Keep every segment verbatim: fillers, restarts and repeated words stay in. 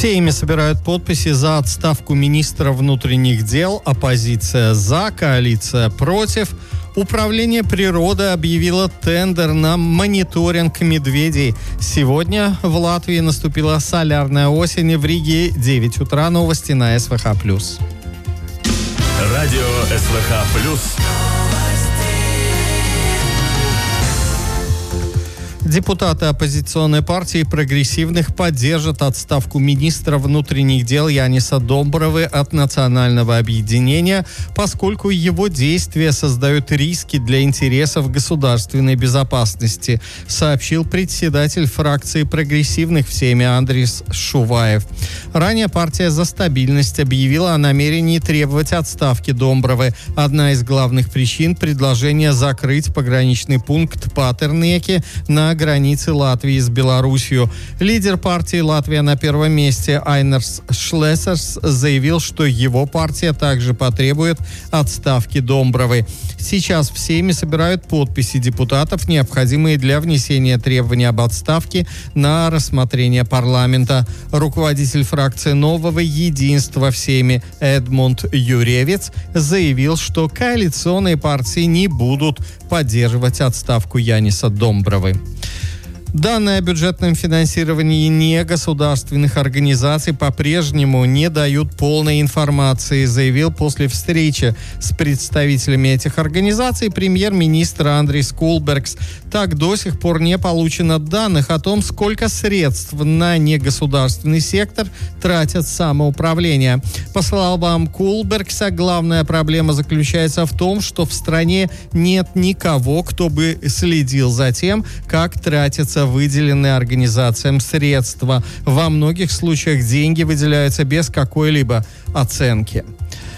Сейме собирают подписи за отставку министра внутренних дел. Оппозиция за, коалиция против. Управление природы объявило тендер на мониторинг медведей. Сегодня в Латвии наступила солярная осень. В Риге девять утра. Новости на СВХ плюс. Радио СВХ плюс. Депутаты оппозиционной партии прогрессивных поддержат отставку министра внутренних дел Яниса Домбровы от национального объединения, поскольку его действия создают риски для интересов государственной безопасности, сообщил председатель фракции прогрессивных в Сейме Андрис Шуваев. Ранее партия «За стабильность» объявила о намерении требовать отставки Домбровы. Одна из главных причин – предложение закрыть пограничный пункт Патернеки на границы Латвии с Белоруссией. Лидер партии «Латвия на первом месте» Айнерс Шлессерс заявил, что его партия также потребует отставки Домбровой. Сейчас в Сейме собирают подписи депутатов, необходимые для внесения требований об отставке на рассмотрение парламента. Руководитель фракции «Нового единства» в Сейме Эдмунд Юревец заявил, что коалиционные партии не будут поддерживать отставку Яниса Домбровы. Данные о бюджетном финансировании негосударственных организаций по-прежнему не дают полной информации, заявил после встречи с представителями этих организаций премьер-министр Андрис Кулбергс. Так, до сих пор не получено данных о том, сколько средств на негосударственный сектор тратят самоуправление. По словам Кулбергса, главная проблема заключается в том, что в стране нет никого, кто бы следил за тем, как тратятся выделенные организациям средства. Во многих случаях деньги выделяются без какой-либо оценки.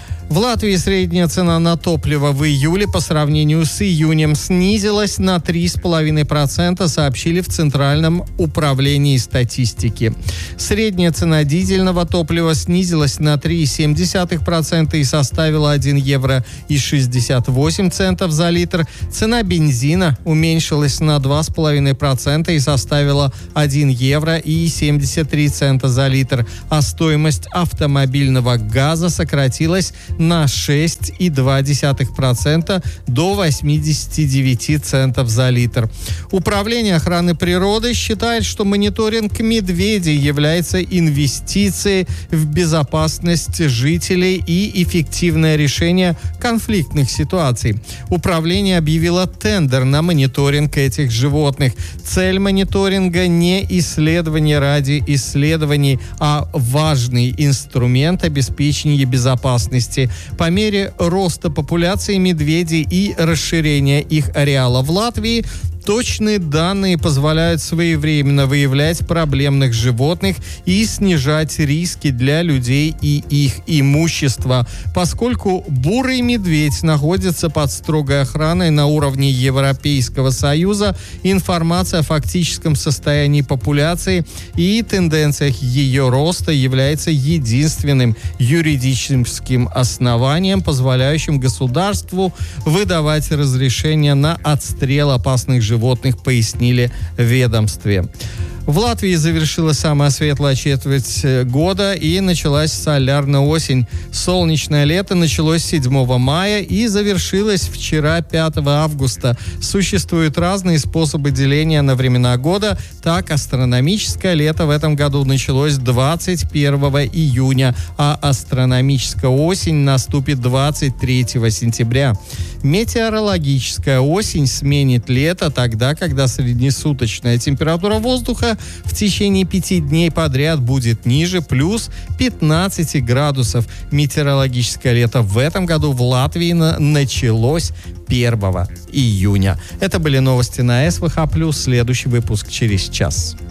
В Латвии средняя цена на топливо в июле по сравнению с июнем снизилась на три целых пять десятых процента, сообщили в Центральном управлении статистики. Средняя цена дизельного топлива снизилась на три целых семь десятых процента и составила один евро и шестьдесят восемь центов за литр. Цена бензина уменьшилась на два целых пять десятых процента и составила один евро и семьдесят три цента за литр, а стоимость автомобильного газа сократилась на шесть целых две десятых процента до восемьдесят девять центов за литр. Управление охраны природы считает, что мониторинг медведей является инвестицией в безопасность жителей и эффективное решение конфликтных ситуаций. Управление объявило тендер на мониторинг этих животных. Цель мониторинга не исследование ради исследований, а важный инструмент обеспечения безопасности. По мере роста популяции медведей и расширения их ареала в Латвии, точные данные позволяют своевременно выявлять проблемных животных и снижать риски для людей и их имущества. Поскольку бурый медведь находится под строгой охраной на уровне Европейского Союза, информация о фактическом состоянии популяции и тенденциях ее роста является единственным юридическим основанием, позволяющим государству выдавать разрешение на отстрел опасных животных. животных, пояснили в ведомстве. В Латвии завершилась самая светлая четверть года и началась солярная осень. Солнечное лето началось седьмого мая и завершилось вчера, пятого августа. Существуют разные способы деления на времена года. Так, астрономическое лето в этом году началось двадцать первого июня, а астрономическая осень наступит двадцать третьего сентября. Метеорологическая осень сменит лето тогда, когда среднесуточная температура воздуха в течение пяти дней подряд будет ниже плюс пятнадцать градусов. Метеорологическое лето в этом году в Латвии на- началось первого июня. Это были новости на СВХ+. Следующий выпуск через час.